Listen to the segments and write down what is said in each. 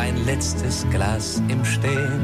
ein letztes Glas im Stehen.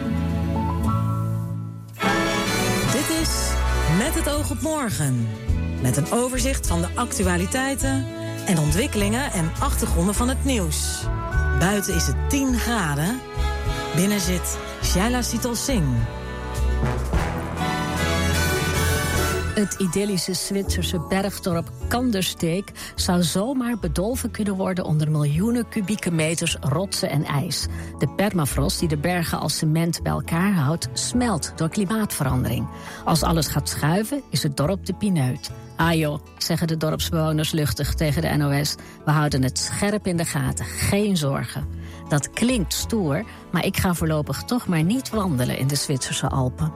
Dit is Met het oog op morgen. Met een overzicht van de actualiteiten en ontwikkelingen en achtergronden van het nieuws. Buiten is het 10 graden. Binnen zit Shaila Sital Singh. Het idyllische Zwitserse bergdorp Kandersteg zou zomaar bedolven kunnen worden onder miljoenen kubieke meters rotsen en ijs. De permafrost die de bergen als cement bij elkaar houdt, smelt door klimaatverandering. Als alles gaat schuiven, is het dorp de pineut. Ah joh, zeggen de dorpsbewoners luchtig tegen de NOS. We houden het scherp in de gaten, geen zorgen. Dat klinkt stoer, maar ik ga voorlopig toch maar niet wandelen in de Zwitserse Alpen.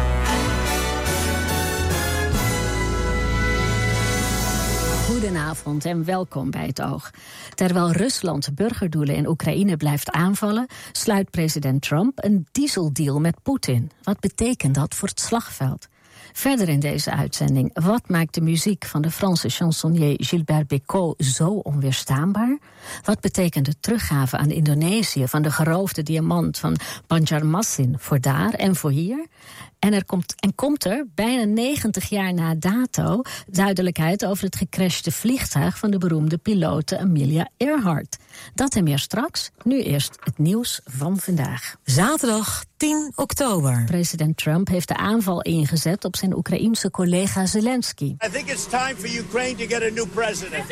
Goedenavond en welkom bij Het Oog. Terwijl Rusland burgerdoelen in Oekraïne blijft aanvallen, sluit president Trump een dieseldeal met Poetin. Wat betekent dat voor het slagveld? Verder in deze uitzending, wat maakt de muziek van de Franse chansonnier Gilbert Bécaud zo onweerstaanbaar? Wat betekent de teruggave aan Indonesië van de geroofde diamant van Banjarmasin voor daar en voor hier? En komt er, bijna 90 jaar na dato, duidelijkheid over het gecrashte vliegtuig van de beroemde pilote Amelia Earhart. Dat en meer straks. Nu eerst het nieuws van vandaag. Zaterdag 10 oktober. President Trump heeft de aanval ingezet op zijn Oekraïense collega Zelensky. I think it's time for Ukraine to get a new president.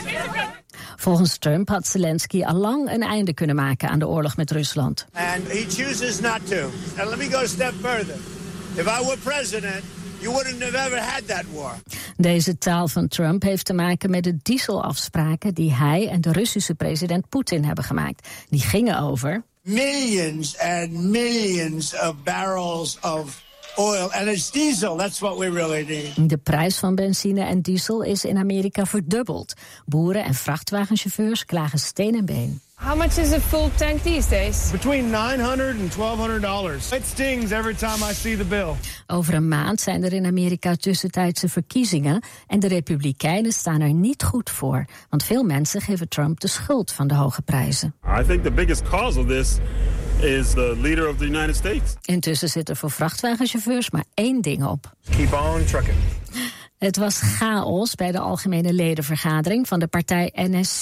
Volgens Trump had Zelensky al lang een einde kunnen maken aan de oorlog met Rusland. And he chooses not to. And let me go a step further. If I were president, you wouldn't have ever had that war. Deze taal van Trump heeft te maken met de dieselafspraken die hij en de Russische president Poetin hebben gemaakt. Die gingen over millions and millions of barrels of oil. And it's diesel, that's what we really need. De prijs van benzine en diesel is in Amerika verdubbeld. Boeren en vrachtwagenchauffeurs klagen steen en been. How much is a full tank these days? Between $900 and $1,200. It stings every time I see the bill. Over een maand zijn er in Amerika tussentijdse verkiezingen en de Republikeinen staan er niet goed voor, want veel mensen geven Trump de schuld van de hoge prijzen. I think the biggest cause of this is the leader of the United States. Intussen zit er voor vrachtwagenchauffeurs maar één ding op. Keep on trucking. Het was chaos bij de algemene ledenvergadering van de partij NSC.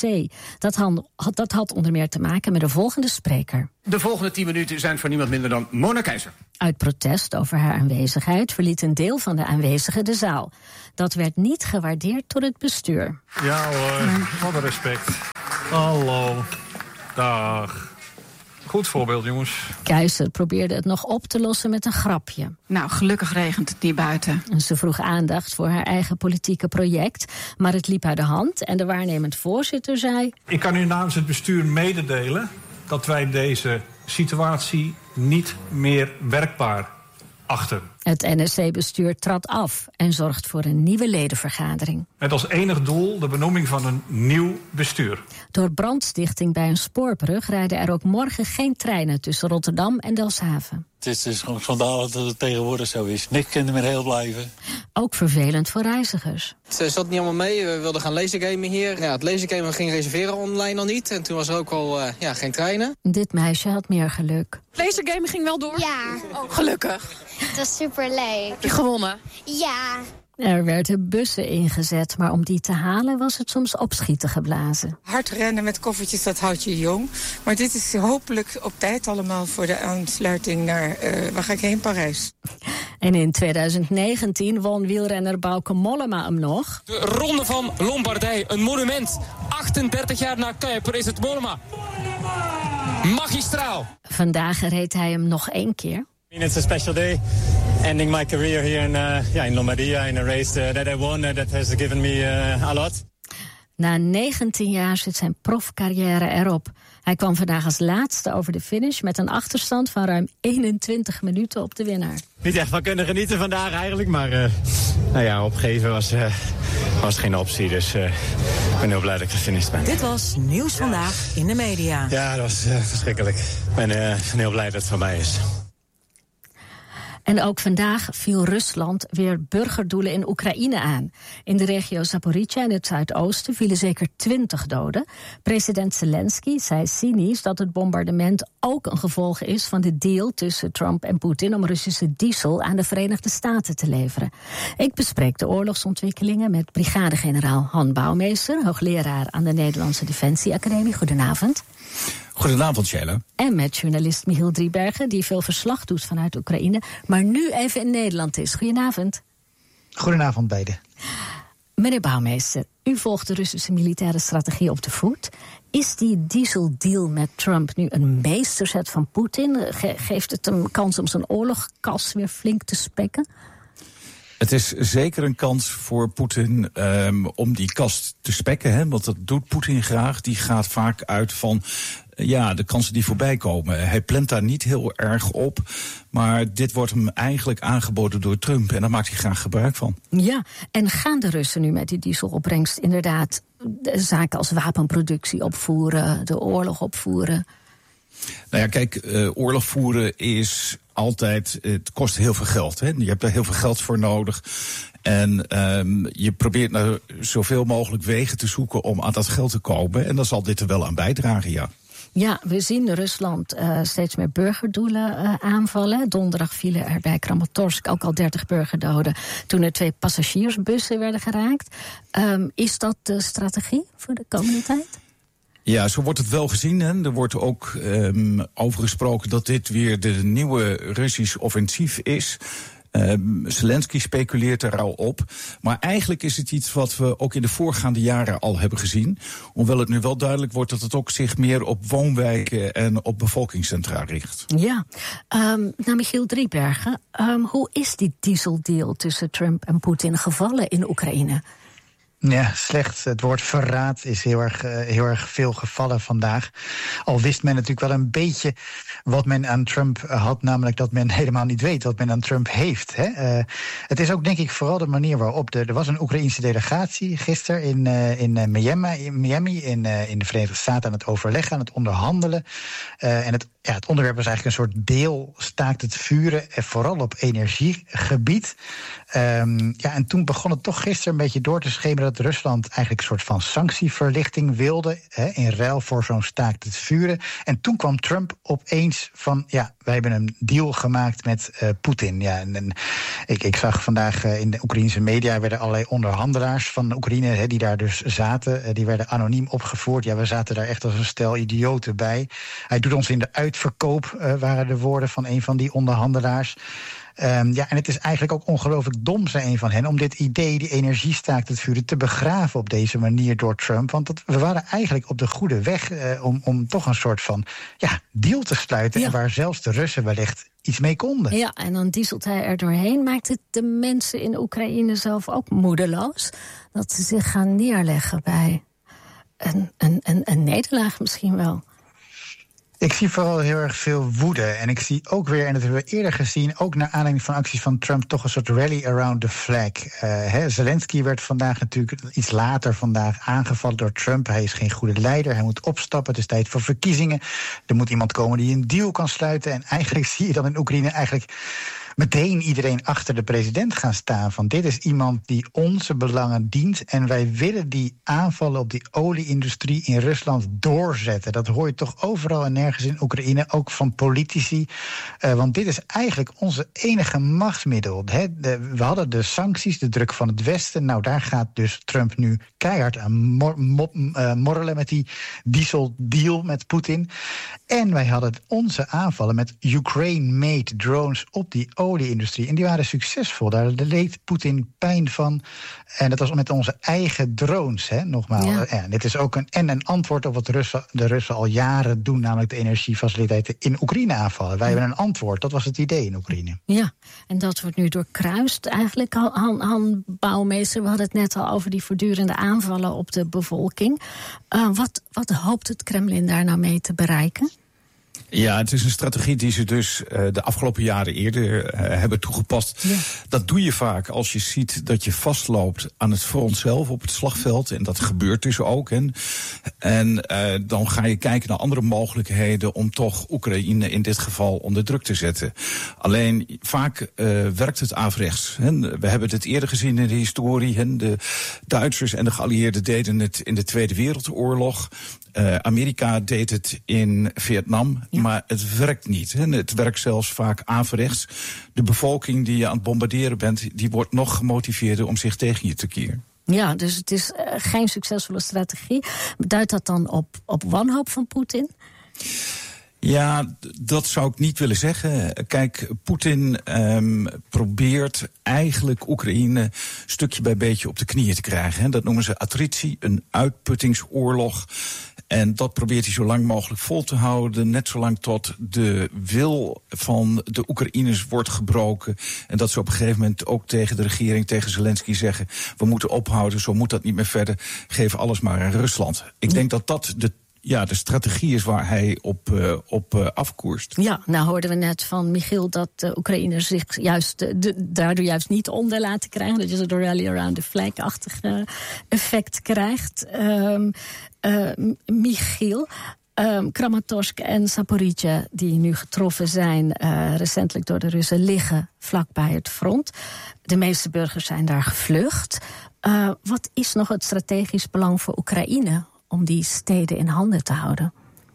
Dat had onder meer te maken met de volgende spreker. De volgende 10 minuten zijn voor niemand minder dan Mona Keizer. Uit protest over haar aanwezigheid verliet een deel van de aanwezigen de zaal. Dat werd niet gewaardeerd door het bestuur. Ja hoor, wat een respect. Hallo, dag. Goed voorbeeld, jongens. Keizer probeerde het nog op te lossen met een grapje. Nou, gelukkig regent het niet buiten. En ze vroeg aandacht voor haar eigen politieke project, maar het liep uit de hand en de waarnemend voorzitter zei: Ik kan u namens het bestuur mededelen dat wij deze situatie niet meer werkbaar achten. Het NSC-bestuur trad af en zorgt voor een nieuwe ledenvergadering. Met als enig doel de benoeming van een nieuw bestuur. Door brandstichting bij een spoorbrug rijden er ook morgen geen treinen tussen Rotterdam en Delfshaven. Het is dus gewoon schandalig dat het tegenwoordig zo is. Niks kan er meer heel blijven. Ook vervelend voor reizigers. Het zat niet allemaal mee. We wilden gaan lasergamen hier. Ja, het lasergamen ging reserveren online al niet. En toen was er ook al geen treinen. Dit meisje had meer geluk. Lasergamen ging wel door? Ja. Oh, gelukkig. Het was superleuk. Heb je gewonnen? Ja. Er werden bussen ingezet, maar om die te halen was het soms opschieten geblazen. Hard rennen met koffertjes, dat houdt je jong. Maar dit is hopelijk op tijd allemaal voor de aansluiting naar, waar ga ik heen, Parijs. En in 2019 won wielrenner Bauke Mollema hem nog. De Ronde van Lombardije, een monument. 38 jaar na Kuiper is het Mollema. Magistraal. Vandaag reed hij hem nog 1 keer. It's a special day, ending my career here in Lombardia in a race that I won. That has given me a lot. Na 19 jaar zit zijn profcarrière erop. Hij kwam vandaag als laatste over de finish met een achterstand van ruim 21 minuten op de winnaar. Niet echt van kunnen genieten vandaag eigenlijk, maar opgeven was geen optie. Dus ik ben heel blij dat ik gefinished ben. Dit was Nieuws Vandaag in de media. Ja, dat was verschrikkelijk. Ik ben heel blij dat het voorbij is. En ook vandaag viel Rusland weer burgerdoelen in Oekraïne aan. In de regio Zaporizhzhia in het zuidoosten vielen zeker 20 doden. President Zelensky zei cynisch dat het bombardement ook een gevolg is van de deal tussen Trump en Poetin om Russische diesel aan de Verenigde Staten te leveren. Ik bespreek de oorlogsontwikkelingen met brigadegeneraal Han Bouwmeester, hoogleraar aan de Nederlandse Defensieacademie. Goedenavond. Goedenavond, Sheila. En met journalist Michiel Driebergen, die veel verslag doet vanuit Oekraïne, maar nu even in Nederland is. Goedenavond. Goedenavond, beiden. Meneer Bouwmeester, u volgt de Russische militaire strategie op de voet. Is die dieseldeal met Trump nu een meesterzet van Poetin? Geeft het hem kans om zijn oorlogkas weer flink te spekken? Het is zeker een kans voor Poetin om die kast te spekken. Hè, want dat doet Poetin graag. Die gaat vaak uit van de kansen die voorbij komen. Hij plant daar niet heel erg op. Maar dit wordt hem eigenlijk aangeboden door Trump. En daar maakt hij graag gebruik van. Ja, en gaan de Russen nu met die dieselopbrengst inderdaad zaken als wapenproductie opvoeren, de oorlog opvoeren? Nou ja, kijk, oorlog voeren is altijd, het kost heel veel geld. Hè? Je hebt daar heel veel geld voor nodig. En je probeert naar zoveel mogelijk wegen te zoeken om aan dat geld te komen. En dan zal dit er wel aan bijdragen, ja. Ja, we zien Rusland steeds meer burgerdoelen aanvallen. Donderdag vielen er bij Kramatorsk ook al 30 burgerdoden toen er 2 passagiersbussen werden geraakt. Is dat de strategie voor de komende tijd? Ja, zo wordt het wel gezien. Hè. Er wordt ook over gesproken dat dit weer de nieuwe Russisch offensief is. Zelensky speculeert er al op. Maar eigenlijk is het iets wat we ook in de voorgaande jaren al hebben gezien. Hoewel het nu wel duidelijk wordt dat het ook zich meer op woonwijken en op bevolkingscentra richt. Ja, nou Michiel Driebergen, hoe is die dieseldeal tussen Trump en Poetin gevallen in Oekraïne? Ja, slecht. Het woord verraad is heel erg veel gevallen vandaag. Al wist men natuurlijk wel een beetje wat men aan Trump had, namelijk dat men helemaal niet weet wat men aan Trump heeft. Hè? Het is ook denk ik vooral de manier waarop er was een Oekraïnse delegatie gisteren in Miami in de Verenigde Staten aan het overleggen, aan het onderhandelen. En het onderwerp was eigenlijk een soort deel staakt het vuren, vooral op energiegebied. En toen begon het toch gisteren een beetje door te schemeren dat Rusland eigenlijk een soort van sanctieverlichting wilde, in ruil voor zo'n staakt het vuren. En toen kwam Trump opeens van, wij hebben een deal gemaakt met Poetin. Ja, en ik zag vandaag in de Oekraïnse media werden allerlei onderhandelaars van Oekraïne die daar dus zaten, die werden anoniem opgevoerd. Ja, we zaten daar echt als een stel idioten bij. Hij doet ons in de uitverkoop, waren de woorden van een van die onderhandelaars. En het is eigenlijk ook ongelooflijk dom, zei een van hen, om dit idee, die energiestaakt het vuren, te begraven op deze manier door Trump. Want we waren eigenlijk op de goede weg om toch een soort van deal te sluiten. Ja. En waar zelfs de Russen wellicht iets mee konden. Ja, en dan dieselt hij er doorheen. Maakt het de mensen in Oekraïne zelf ook moedeloos? Dat ze zich gaan neerleggen bij een nederlaag misschien wel? Ik zie vooral heel erg veel woede. En ik zie ook weer, en dat hebben we eerder gezien, ook naar aanleiding van acties van Trump, toch een soort rally around the flag. Zelensky werd vandaag natuurlijk iets later vandaag aangevallen door Trump. Hij is geen goede leider, hij moet opstappen, het is tijd voor verkiezingen. Er moet iemand komen die een deal kan sluiten. En eigenlijk zie je dan in Oekraïne eigenlijk meteen iedereen achter de president gaan staan. Van dit is iemand die onze belangen dient en wij willen die aanvallen op die olieindustrie in Rusland doorzetten. Dat hoor je toch overal en nergens in Oekraïne, ook van politici. Want dit is eigenlijk onze enige machtsmiddel. We hadden de sancties, de druk van het Westen. Nou, daar gaat dus Trump nu keihard aan morrelen met die dieseldeal met Poetin. En wij hadden onze aanvallen met Ukraine-made drones op die olieindustrie. En die waren succesvol. Daar leed Poetin pijn van. En dat was met onze eigen drones, nogmaals. Ja. En dit is ook een antwoord op wat de Russen al jaren doen, namelijk de energiefaciliteiten in Oekraïne aanvallen. Wij hebben een antwoord. Dat was het idee in Oekraïne. Ja, en dat wordt nu doorkruist eigenlijk. Han Bouwmeester, we hadden het net al over die voortdurende aanvallen op de bevolking. Wat hoopt het Kremlin daar nou mee te bereiken? Ja, het is een strategie die ze dus de afgelopen jaren eerder hebben toegepast. Ja. Dat doe je vaak als je ziet dat je vastloopt aan het front zelf op het slagveld. En dat gebeurt dus ook. En dan ga je kijken naar andere mogelijkheden om toch Oekraïne in dit geval onder druk te zetten. Alleen vaak werkt het averechts. We hebben het eerder gezien in de historie. De Duitsers en de geallieerden deden het in de Tweede Wereldoorlog. Amerika deed het in Vietnam, maar het werkt niet. Het werkt zelfs vaak averechts. De bevolking die je aan het bombarderen bent, die wordt nog gemotiveerder om zich tegen je te keren. Ja, dus het is geen succesvolle strategie. Duidt dat dan op wanhoop van Poetin? Ja, dat zou ik niet willen zeggen. Kijk, Poetin probeert eigenlijk Oekraïne stukje bij beetje op de knieën te krijgen. Dat noemen ze attritie, een uitputtingsoorlog. En dat probeert hij zo lang mogelijk vol te houden, net zolang tot de wil van de Oekraïners wordt gebroken. En dat ze op een gegeven moment ook tegen de regering, tegen Zelensky zeggen, we moeten ophouden, zo moet dat niet meer verder, geef alles maar aan Rusland. Ik denk dat dat de strategie is waar hij op afkoerst. Ja, nou hoorden we net van Michiel dat de Oekraïners zich daardoor juist niet onder laten krijgen. Dat je zo'n rally around the flag-achtige effect krijgt. Michiel, Kramatorsk en Zaporizhzhia, die nu getroffen zijn recentelijk door de Russen, liggen vlakbij het front. De meeste burgers zijn daar gevlucht. Wat is nog het strategisch belang voor Oekraïne om die steden in handen te houden?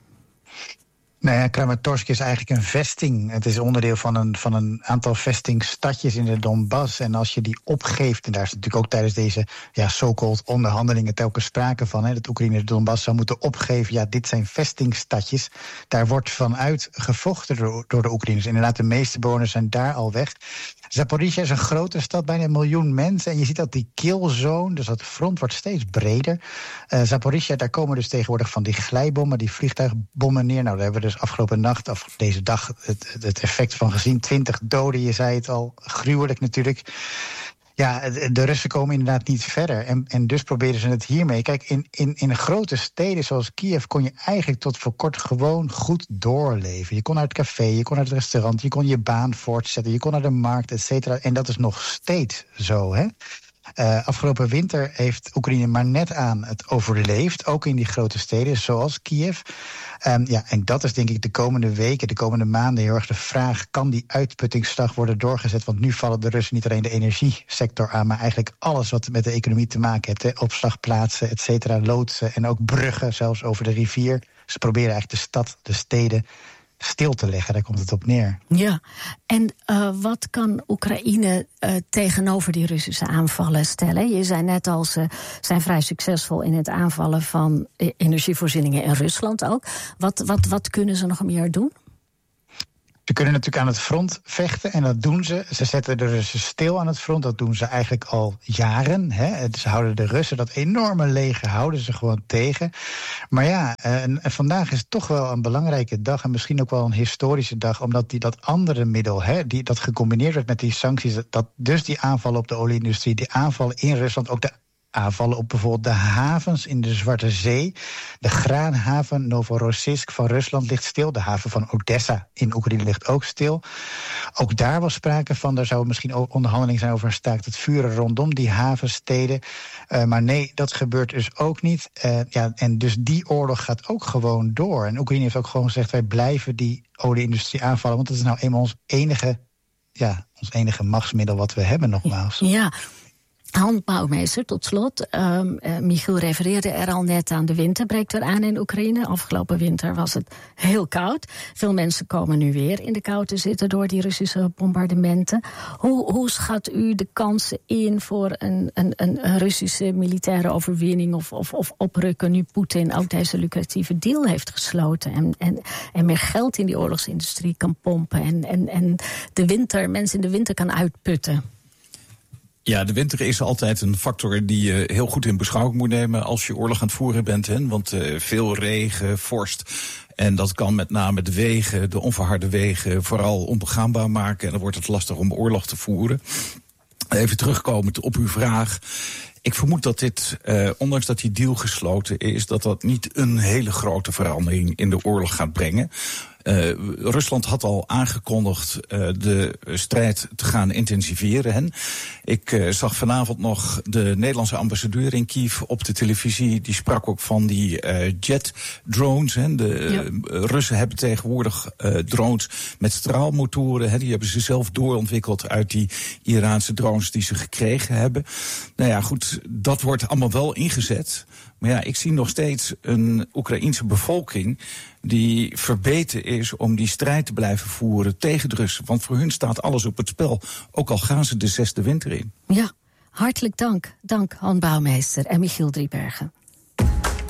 Nou ja, Kramatorsk is eigenlijk een vesting. Het is onderdeel van een aantal vestingstadjes in de Donbass. En als je die opgeeft, en daar is natuurlijk ook tijdens deze so-called onderhandelingen telkens sprake van, dat Oekraïne de Donbass zou moeten opgeven. Ja, dit zijn vestingstadjes. Daar wordt vanuit gevochten door de Oekraïners. Inderdaad, de meeste bewoners zijn daar al weg. Zaporizhzhia is een grote stad, bijna 1 miljoen mensen. En je ziet dat die killzone, dus dat front, wordt steeds breder. Zaporizhzhia, daar komen dus tegenwoordig van die glijbommen, die vliegtuigbommen neer. Nou, daar hebben we dus afgelopen nacht, of deze dag, het effect van gezien. 20 doden, je zei het al, gruwelijk natuurlijk. Ja, de Russen komen inderdaad niet verder. En dus proberen ze het hiermee. Kijk, in grote steden zoals Kiev kon je eigenlijk tot voor kort gewoon goed doorleven. Je kon naar het café, je kon naar het restaurant, je kon je baan voortzetten, je kon naar de markt, et cetera. En dat is nog steeds zo, hè? Afgelopen winter heeft Oekraïne maar net aan het overleefd, ook in die grote steden zoals Kiev. En dat is denk ik de komende weken, de komende maanden heel erg de vraag, kan die uitputtingsslag worden doorgezet? Want nu vallen de Russen niet alleen de energiesector aan, maar eigenlijk alles wat met de economie te maken heeft. Opslagplaatsen, et cetera, loodsen en ook bruggen, zelfs over de rivier. Ze proberen eigenlijk de steden stil te leggen, daar komt het op neer. Ja, en wat kan Oekraïne tegenover die Russische aanvallen stellen? Je zei net al, ze zijn vrij succesvol in het aanvallen van energievoorzieningen in Rusland ook. Wat kunnen ze nog meer doen? Ze kunnen natuurlijk aan het front vechten en dat doen ze. Ze zetten de Russen stil aan het front, dat doen ze eigenlijk al jaren. Ze houden de Russen, dat enorme leger, houden ze gewoon tegen. Maar ja, en vandaag is toch wel een belangrijke dag en misschien ook wel een historische dag, omdat dat andere middel, dat gecombineerd werd met die sancties, dat dus die aanvallen op de olieindustrie, die aanvallen in Rusland, ook de aanvallen op bijvoorbeeld de havens in de Zwarte Zee. De graanhaven Novorossiysk van Rusland ligt stil. De haven van Odessa in Oekraïne ligt ook stil. Ook daar was sprake van, daar zou misschien ook onderhandeling zijn over een staakt het vuren rondom die havensteden. Maar nee, dat gebeurt dus ook niet. En dus die oorlog gaat ook gewoon door. En Oekraïne heeft ook gewoon gezegd, wij blijven die olieindustrie aanvallen, want dat is nou eenmaal ons enige machtsmiddel wat we hebben, nogmaals. Ja. Han Bouwmeester, tot slot. Michiel refereerde er al net aan, de winter breekt weer aan in Oekraïne. Afgelopen winter was het heel koud. Veel mensen komen nu weer in de kou te zitten door die Russische bombardementen. Hoe schat u de kansen in voor een Russische militaire overwinning of oprukken nu Poetin ook deze lucratieve deal heeft gesloten en meer geld in die oorlogsindustrie kan pompen en mensen in de winter kan uitputten? Ja, de winter is altijd een factor die je heel goed in beschouwing moet nemen als je oorlog aan het voeren bent. Want veel regen, vorst. En dat kan met name de wegen, de onverharde wegen, vooral onbegaanbaar maken. En dan wordt het lastig om oorlog te voeren. Even terugkomend op uw vraag. Ik vermoed dat dit, ondanks dat die deal gesloten is, dat niet een hele grote verandering in de oorlog gaat brengen. Rusland had al aangekondigd de strijd te gaan intensiveren. Hè. Ik zag vanavond nog de Nederlandse ambassadeur in Kiev op de televisie. Die sprak ook van die jet drones. Hè. Russen hebben tegenwoordig drones met straalmotoren. Hè. Die hebben ze zelf doorontwikkeld uit die Iraanse drones die ze gekregen hebben. Nou ja, goed, dat wordt allemaal wel ingezet. Maar ja, ik zie nog steeds een Oekraïense bevolking die verbeten is om die strijd te blijven voeren tegen de Russen. Want voor hun staat alles op het spel, ook al gaan ze de 6e winter in. Ja, hartelijk dank. Dank, Han Bouwmeester en Michiel Driebergen.